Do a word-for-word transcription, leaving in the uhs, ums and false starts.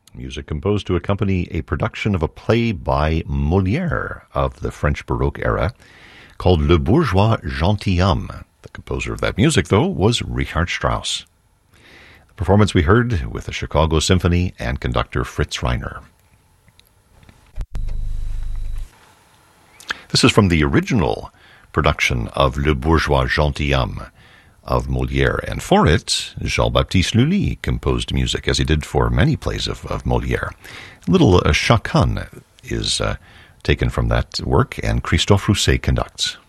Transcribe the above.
music composed to accompany a production of a play by Molière of the French Baroque era called Le Bourgeois Gentilhomme. The composer of that music, though, was Richard Strauss. The performance we heard with the Chicago Symphony and conductor Fritz Reiner. This is from the original production of Le Bourgeois Gentilhomme of Molière, and for it, Jean-Baptiste Lully composed music, as he did for many plays of, of Molière. Little uh, Chacan is uh, taken from that work, and Christophe Rousset conducts.